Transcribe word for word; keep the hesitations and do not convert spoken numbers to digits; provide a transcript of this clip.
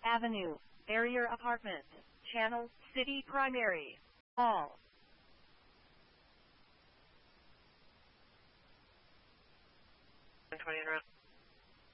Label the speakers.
Speaker 1: Avenue, Barrier Apartment, Channel, City Primary, all.
Speaker 2: twenty in route.